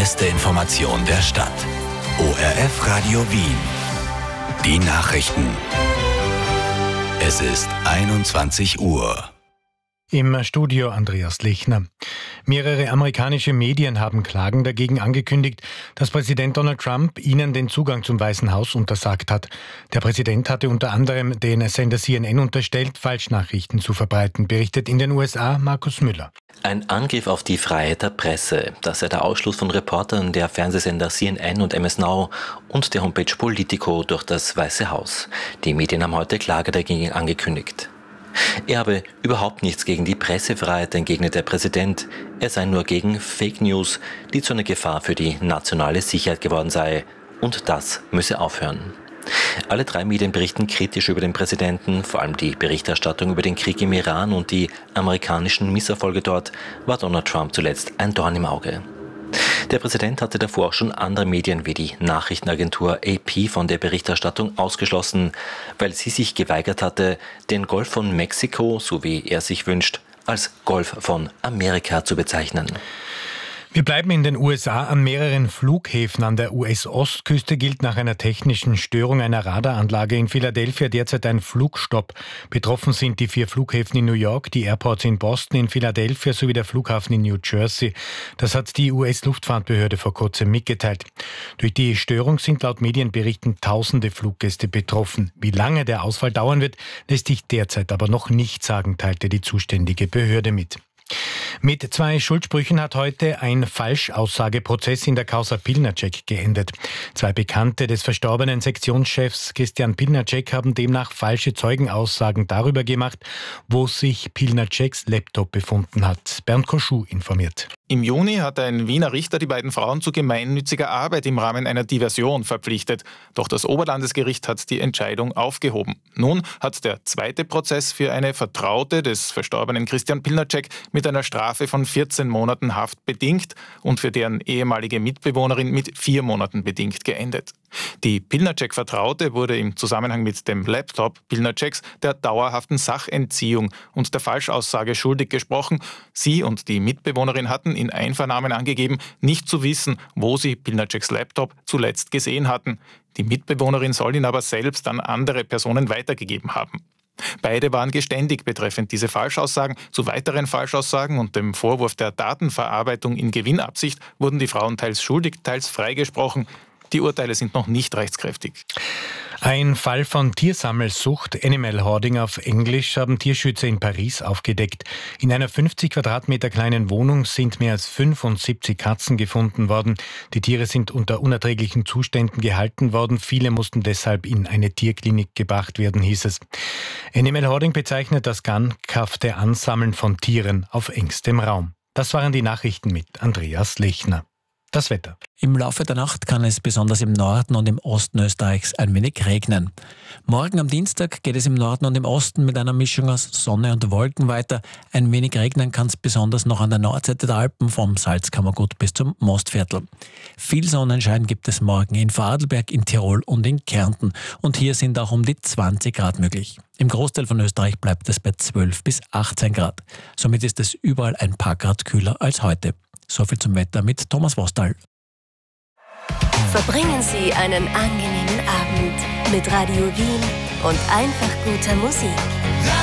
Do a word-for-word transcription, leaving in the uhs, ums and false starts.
beste Information der Stadt. O R F Radio Wien. Die Nachrichten. Es ist einundzwanzig Uhr. Im Studio Andreas Lechner. Mehrere amerikanische Medien haben Klagen dagegen angekündigt, dass Präsident Donald Trump ihnen den Zugang zum Weißen Haus untersagt hat. Der Präsident hatte unter anderem den Sender C N N unterstellt, Falschnachrichten zu verbreiten, berichtet in den U S A Markus Müller. Ein Angriff auf die Freiheit der Presse, das sei der Ausschluss von Reportern der Fernsehsender C N N und M S Now und der Homepage Politico durch das Weiße Haus. Die Medien haben heute Klage dagegen angekündigt. Er habe überhaupt nichts gegen die Pressefreiheit, entgegnet der Präsident. Er sei nur gegen Fake News, die zu einer Gefahr für die nationale Sicherheit geworden sei. Und das müsse aufhören. Alle drei Medien berichten kritisch über den Präsidenten. Vor allem die Berichterstattung über den Krieg im Iran und die amerikanischen Misserfolge dort war Donald Trump zuletzt ein Dorn im Auge. Der Präsident hatte davor auch schon andere Medien wie die Nachrichtenagentur A P von der Berichterstattung ausgeschlossen, weil sie sich geweigert hatte, den Golf von Mexiko, so wie er sich wünscht, als Golf von Amerika zu bezeichnen. Wir bleiben in den U S A. An mehreren Flughäfen an der U S-Ostküste gilt nach einer technischen Störung einer Radaranlage in Philadelphia derzeit ein Flugstopp. Betroffen sind die vier Flughäfen in New York, die Airports in Boston, in Philadelphia sowie der Flughafen in New Jersey. Das hat die U S-Luftfahrtbehörde vor kurzem mitgeteilt. Durch die Störung sind laut Medienberichten tausende Fluggäste betroffen. Wie lange der Ausfall dauern wird, lässt sich derzeit aber noch nicht sagen, teilte die zuständige Behörde mit. Mit zwei Schuldsprüchen hat heute ein Falschaussageprozess in der Causa Pilnacek geendet. Zwei Bekannte des verstorbenen Sektionschefs Christian Pilnacek haben demnach falsche Zeugenaussagen darüber gemacht, wo sich Pilnaceks Laptop befunden hat. Bernd Koschuh informiert. Im Juni hat ein Wiener Richter die beiden Frauen zu gemeinnütziger Arbeit im Rahmen einer Diversion verpflichtet. Doch das Oberlandesgericht hat die Entscheidung aufgehoben. Nun hat der zweite Prozess für eine Vertraute des verstorbenen Christian Pilnacek mit einer Strafe von vierzehn Monaten Haft bedingt und für deren ehemalige Mitbewohnerin mit vier Monaten bedingt geendet. Die Pilnacek-Vertraute wurde im Zusammenhang mit dem Laptop Pilnaceks der dauerhaften Sachentziehung und der Falschaussage schuldig gesprochen. Sie und die Mitbewohnerin hatten in Einvernahmen angegeben, nicht zu wissen, wo sie Pilnaceks Laptop zuletzt gesehen hatten. Die Mitbewohnerin soll ihn aber selbst an andere Personen weitergegeben haben. Beide waren geständig betreffend diese Falschaussagen. Zu weiteren Falschaussagen und dem Vorwurf der Datenverarbeitung in Gewinnabsicht wurden die Frauen teils schuldig, teils freigesprochen. Die Urteile sind noch nicht rechtskräftig. Ein Fall von Tiersammelsucht, Animal Hoarding auf Englisch, haben Tierschützer in Paris aufgedeckt. In einer fünfzig Quadratmeter kleinen Wohnung sind mehr als fünfundsiebzig Katzen gefunden worden. Die Tiere sind unter unerträglichen Zuständen gehalten worden. Viele mussten deshalb in eine Tierklinik gebracht werden, hieß es. Animal Hoarding bezeichnet das krankhafte Ansammeln von Tieren auf engstem Raum. Das waren die Nachrichten mit Andreas Lechner. Das Wetter. Im Laufe der Nacht kann es besonders im Norden und im Osten Österreichs ein wenig regnen. Morgen am Dienstag geht es im Norden und im Osten mit einer Mischung aus Sonne und Wolken weiter. Ein wenig regnen kann es besonders noch an der Nordseite der Alpen, vom Salzkammergut bis zum Mostviertel. Viel Sonnenschein gibt es morgen in Vorarlberg, in Tirol und in Kärnten. Und hier sind auch um die zwanzig Grad möglich. Im Großteil von Österreich bleibt es bei zwölf bis achtzehn Grad. Somit ist es überall ein paar Grad kühler als heute. So viel zum Wetter mit Thomas Wostal. Verbringen Sie einen angenehmen Abend mit Radio Wien und einfach guter Musik.